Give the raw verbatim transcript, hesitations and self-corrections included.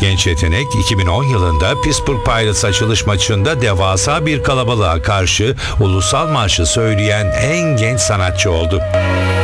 Genç yetenek iki bin on yılında Pittsburgh Pirates açılış maçında devasa bir kalabalığa karşı ulusal marşı söyleyen en genç sanatçı oldu.